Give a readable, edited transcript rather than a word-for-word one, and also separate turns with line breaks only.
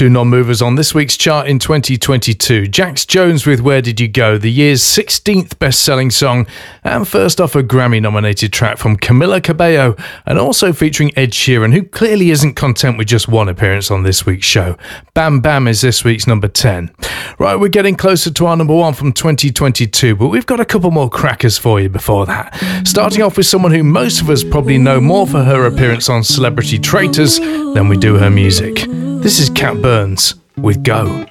Two non-movers on this week's chart in 2022. Jax Jones with Where Did You Go, the year's 16th best-selling song, and first off a Grammy-nominated track from Camila Cabello, and also featuring Ed Sheeran, who clearly isn't content with just one appearance on this week's show. Bam Bam is this week's number 10. Right, we're getting closer to our number one from 2022, but we've got a couple more crackers for you before that. Starting off with someone who most of us probably know more for her appearance on Celebrity Traitors than we do her music. This is Cat Burns with Go.